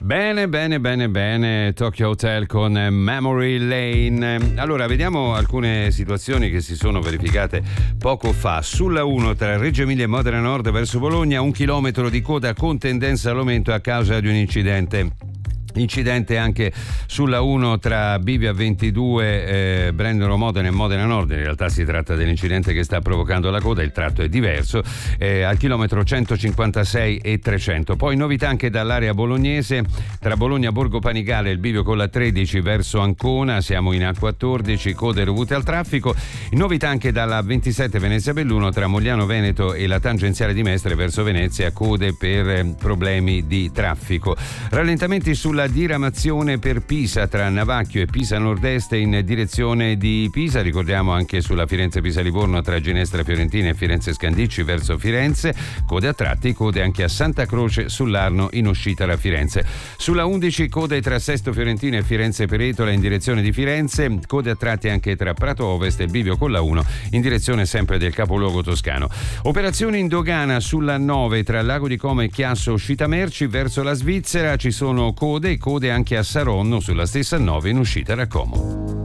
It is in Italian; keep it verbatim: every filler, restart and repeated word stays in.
Bene, bene, bene, bene, Tokyo Hotel con Memory Lane. Allora, vediamo alcune situazioni che si sono verificate poco fa. Sulla uno tra Reggio Emilia e Modena Nord verso Bologna, un chilometro di coda con tendenza all'aumento a causa di un incidente. Incidente anche sulla uno tra Bivia ventidue, eh, Brendolo Modena e Modena Nord. In realtà si tratta dell'incidente che sta provocando la coda, il tratto è diverso, eh, al chilometro centocinquantasei e trecento. Poi novità anche dall'area bolognese, tra Bologna Borgo Panigale e il bivio con la tredici verso Ancona, siamo in A quattordici, code dovute al traffico. Novità anche dalla ventisette Venezia Belluno, tra Mogliano Veneto e la tangenziale di Mestre verso Venezia, code per eh, problemi di traffico. Rallentamenti sulla la diramazione per Pisa tra Navacchio e Pisa Nord-Est in direzione di Pisa. Ricordiamo anche sulla Firenze-Pisa-Livorno tra Ginestra Fiorentina e Firenze-Scandicci verso Firenze, code a tratti, code anche a Santa Croce sull'Arno in uscita da Firenze. Sulla undici code tra Sesto Fiorentino e Firenze-Peretola in direzione di Firenze, code a tratti anche tra Prato Ovest e Bivio con la uno in direzione sempre del capoluogo toscano. Operazioni in dogana sulla nove tra Lago di Como e Chiasso uscita merci verso la Svizzera, ci sono code code anche a Saronno sulla stessa nove in uscita da Como.